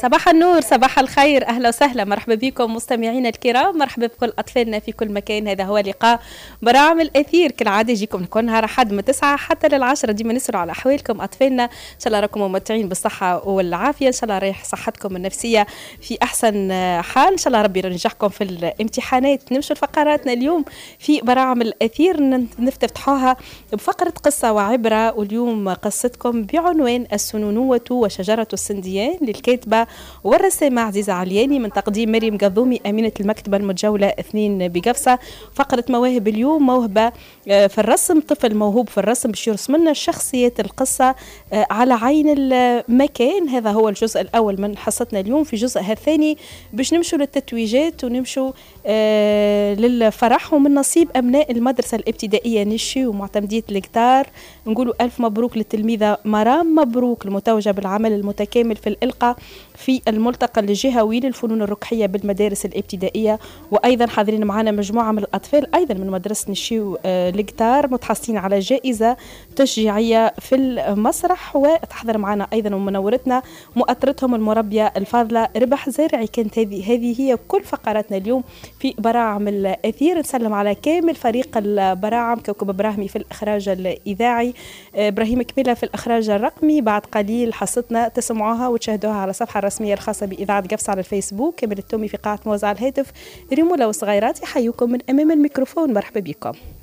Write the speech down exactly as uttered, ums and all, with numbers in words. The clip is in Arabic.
صباح النور، صباح الخير، أهلا وسهلا، مرحبا بكم مستمعينا الكرام، مرحبا بكل أطفالنا في كل مكان. هذا هو لقاء برامج الأثير، كالعادة يجيكم كل نهار أحد من تسعة حتى للعشرة. ديما نسروا على أحوالكم أطفالنا، إن شاء الله راكم ممتعين بالصحة والعافية، إن شاء الله رايح صحتكم النفسية في أحسن حال، إن شاء الله ربي ينجحكم في الامتحانات. نمشوا لفقراتنا اليوم في برامج الأثير، نفتتحوها بفقرة قصة وعبرة، واليوم قصتكم بعنوان السنونوة وشجرة السنديان للكاتبة والرسامة عزيزة علياني، من تقديم مريم قضومي أمينة المكتبة المتجولة اثنين بقفصة. فقرة مواهب اليوم، موهبة في الرسم، طفل موهوب في الرسم باش يرسم لنا شخصيات القصة على عين المكان. هذا هو الجزء الأول من حصتنا اليوم. في الجزء الثاني باش نمشوا للتتويجات ونمشوا للفرح، ومن نصيب أبناء المدرسة الابتدائية نشي ومعتمدية القطار نقولوا ألف مبروك للتلميذة مرام مبروك المتوجة بالعمل المتكامل في الإلقاء في الملتقى الجهوي للفنون الرقحية بالمدارس الابتدائية. وأيضا حاضرين معنا مجموعة من الأطفال أيضا من مدرسة نشيو القطار متحصلين على جائزة تشجيعية في المسرح. وتحضر معنا أيضا ومنورتنا مؤطرتهم المربية الفاضلة ربح زارعي. كانت هذه هذه هي كل فقراتنا اليوم في براعم الأثير. نسلم على كامل فريق البراعم، كوكب إبراهيمي في الإخراج الإذاعي، إبراهيم كميلة في الإخراج الرقمي. بعد قليل حصتنا تسمعوها وتشاهدوها على الصفحة الرسمية الخاصة بإذاعة قفص على الفيسبوك. كامل التومي في قاعة موزع الهاتف، ريمولا والصغيرات يحيوكم من أمام الميكروفون. مرحبا بكم.